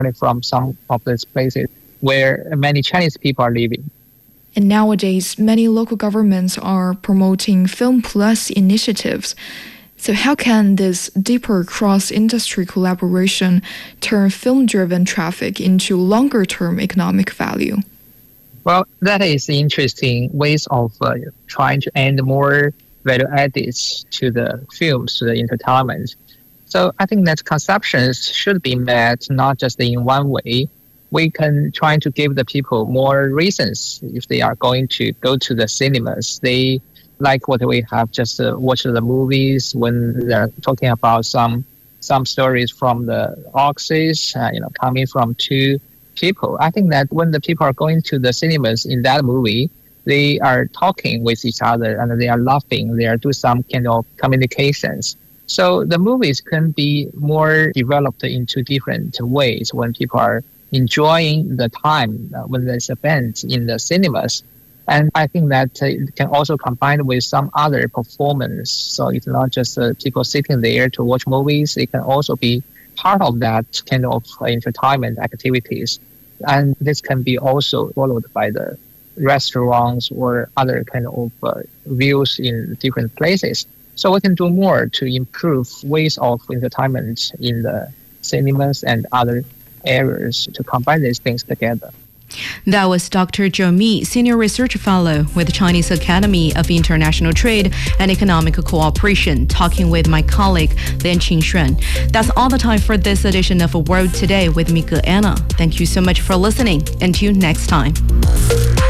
from some of these places where many Chinese people are living. And nowadays, many local governments are promoting Film Plus initiatives. So how can this deeper cross-industry collaboration turn film-driven traffic into longer-term economic value? Well, that is interesting ways of trying to add more value added to the films, to the entertainment. So I think that consumptions should be met not just in one way. We can try to give the people more reasons if they are going to go to the cinemas. They like what we have just watched the movies when they're talking about some stories from the Oxys, coming from two people. I think that when the people are going to the cinemas in that movie, they are talking with each other and they are laughing. They are doing some kind of communications. So the movies can be more developed into different ways when people are enjoying the time when there's events in the cinemas. And I think that it can also combine with some other performance. So it's not just people sitting there to watch movies. It can also be part of that kind of entertainment activities. And this can be also followed by the restaurants or other kind of views in different places. So we can do more to improve ways of entertainment in the cinemas and other areas to combine these things together. That was Dr. Zhou Mi, Senior Research Fellow with the Chinese Academy of International Trade and Economic Cooperation, talking with my colleague Lian Qingxuan. That's all the time for this edition of World Today with me, Anna. Thank you so much for listening. Until next time.